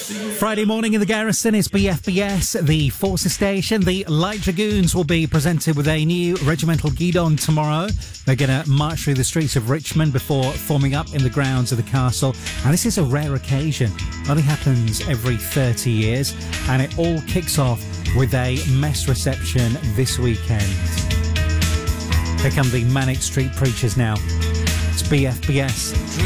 Friday morning in the Garrison is BFBS, the Forces Station. The Light Dragoons will be presented with a new regimental guidon tomorrow. They're going to march through the streets of Richmond before forming up in the grounds of the castle. And this is a rare occasion. It only happens every 30 years. And it all kicks off with a mess reception this weekend. Here come the Manic Street Preachers now. It's BFBS.